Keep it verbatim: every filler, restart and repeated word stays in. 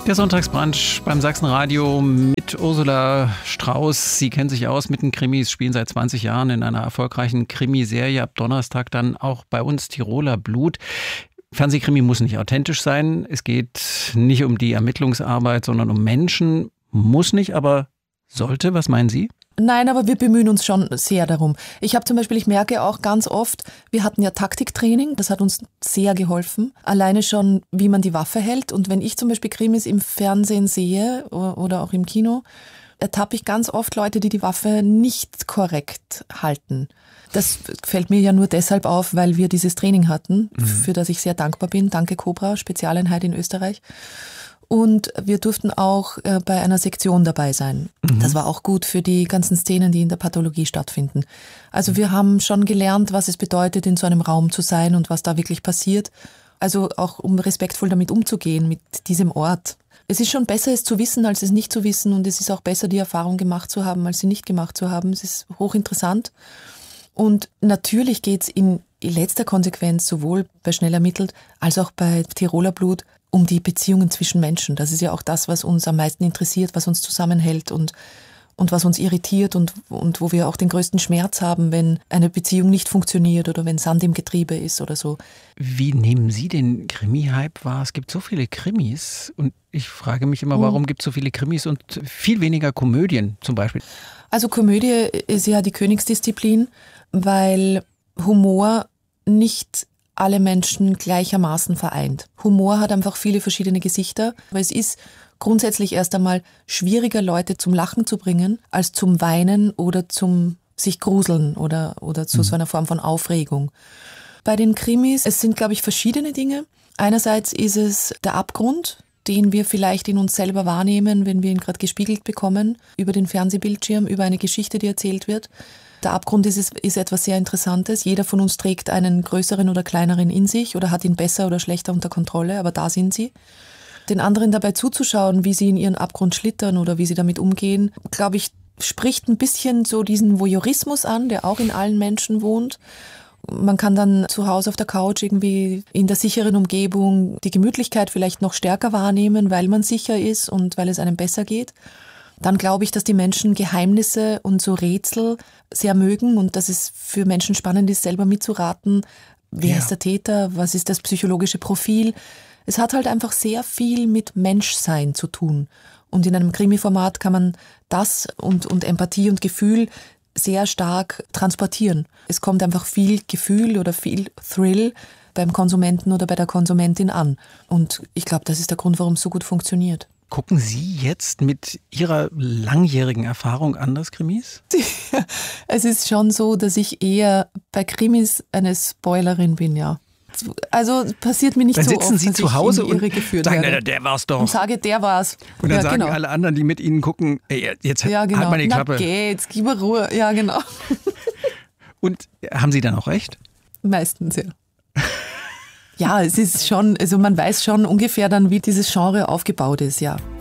Der Sonntagsbrunch beim Sachsenradio mit Ursula Strauß. Sie kennen sich aus mit den Krimis, spielen seit zwanzig Jahren in einer erfolgreichen Krimiserie. Ab Donnerstag dann auch bei uns Tiroler Blut. Fernsehkrimi muss nicht authentisch sein. Es geht nicht um die Ermittlungsarbeit, sondern um Menschen. Muss nicht, aber sollte. Was meinen Sie? Nein, aber wir bemühen uns schon sehr darum. Ich habe zum Beispiel, ich merke auch ganz oft, wir hatten ja Taktiktraining, das hat uns sehr geholfen. Alleine schon, wie man die Waffe hält. Und wenn ich zum Beispiel Krimis im Fernsehen sehe oder auch im Kino, ertappe ich ganz oft Leute, die die Waffe nicht korrekt halten. Das fällt mir ja nur deshalb auf, weil wir dieses Training hatten, mhm. für das ich sehr dankbar bin. Danke Cobra, Spezialeinheit in Österreich. Und wir durften auch äh, bei einer Sektion dabei sein. Mhm. Das war auch gut für die ganzen Szenen, die in der Pathologie stattfinden. Also wir haben schon gelernt, was es bedeutet, in so einem Raum zu sein und was da wirklich passiert. Also auch um respektvoll damit umzugehen, mit diesem Ort. Es ist schon besser, es zu wissen, als es nicht zu wissen. Und es ist auch besser, die Erfahrung gemacht zu haben, als sie nicht gemacht zu haben. Es ist hochinteressant. Und natürlich geht es in letzter Konsequenz sowohl bei Schnell ermittelt als auch bei Tiroler Blut um die Beziehungen zwischen Menschen. Das ist ja auch das, was uns am meisten interessiert, was uns zusammenhält und, und was uns irritiert und, und wo wir auch den größten Schmerz haben, wenn eine Beziehung nicht funktioniert oder wenn Sand im Getriebe ist oder so. Wie nehmen Sie den Krimi-Hype wahr? Es gibt so viele Krimis und ich frage mich immer, warum gibt es so viele Krimis und viel weniger Komödien zum Beispiel? Also Komödie ist ja die Königsdisziplin, weil Humor nicht alle Menschen gleichermaßen vereint. Humor hat einfach viele verschiedene Gesichter, aber es ist grundsätzlich erst einmal schwieriger, Leute zum Lachen zu bringen, als zum Weinen oder zum sich gruseln oder, oder zu mhm. so einer Form von Aufregung. Bei den Krimis, es sind, glaube ich, verschiedene Dinge. Einerseits ist es der Abgrund, den wir vielleicht in uns selber wahrnehmen, wenn wir ihn gerade gespiegelt bekommen, über den Fernsehbildschirm, über eine Geschichte, die erzählt wird. Der Abgrund ist, ist etwas sehr Interessantes. Jeder von uns trägt einen größeren oder kleineren in sich oder hat ihn besser oder schlechter unter Kontrolle, aber da sind sie. Den anderen dabei zuzuschauen, wie sie in ihren Abgrund schlittern oder wie sie damit umgehen, glaube ich, spricht ein bisschen so diesen Voyeurismus an, der auch in allen Menschen wohnt. Man kann dann zu Hause auf der Couch irgendwie in der sicheren Umgebung die Gemütlichkeit vielleicht noch stärker wahrnehmen, weil man sicher ist und weil es einem besser geht. Dann glaube ich, dass die Menschen Geheimnisse und so Rätsel sehr mögen und dass es für Menschen spannend ist, selber mitzuraten, wer ja. ist der Täter, was ist das psychologische Profil. Es hat halt einfach sehr viel mit Menschsein zu tun. Und in einem Krimi-Format kann man das und, und Empathie und Gefühl sehr stark transportieren. Es kommt einfach viel Gefühl oder viel Thrill beim Konsumenten oder bei der Konsumentin an. Und ich glaube, das ist der Grund, warum es so gut funktioniert. Gucken Sie jetzt mit Ihrer langjährigen Erfahrung anders Krimis? Es ist schon so, dass ich eher bei Krimis eine Spoilerin bin, ja. Also passiert mir nicht dann so sitzen oft, Sie dass zu ich Hause in die Irre und geführt sagen, werde. na, der war's doch. Und sage, der war's. Und dann ja, sagen genau. alle anderen, die mit Ihnen gucken, ey, jetzt ja, genau. halt mal die Klappe. Na geht's, gib mir Ruhe. Ja, genau. Und haben Sie dann auch recht? Meistens, ja. Ja, es ist schon, also man weiß schon ungefähr dann, wie dieses Genre aufgebaut ist, ja.